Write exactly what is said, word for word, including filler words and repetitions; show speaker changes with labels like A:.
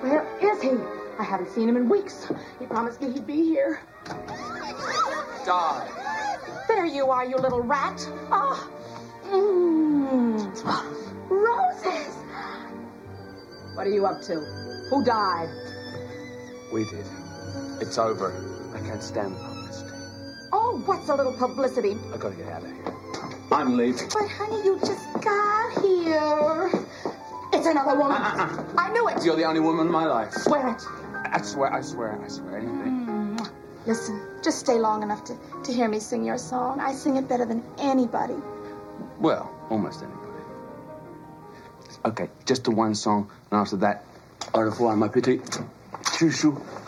A: Where is he? I haven't seen him in weeks. He promised me he'd be here.
B: Die.
A: There you are, you little rat. Oh. Mm. Roses. What are you up to? Who died?
B: We did. It's over. I can't stand publicity.
A: Oh, what's a little publicity?
B: I gotta get out of here. I'm leaving.
A: But, honey, you just got here. It's another woman.
B: Uh-uh.
A: I knew it.
B: You're the only woman in my life.
A: Swear it.
B: I swear, I swear, I swear anything.
A: Mm. Listen, just stay long enough to, to hear me sing your song. I sing it better than anybody.
B: Well, almost anybody. Okay, just the one song, and after that, au revoir, ma petite chouchou.